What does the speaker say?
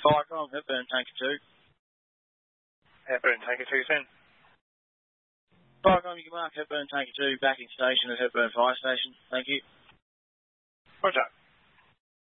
Firecom, Hepburn Tanker 2. Hepburn Tanker 2, send. Firecom, you can mark Hepburn Tanker 2 back in station at Hepburn Fire Station. Thank you. Roger.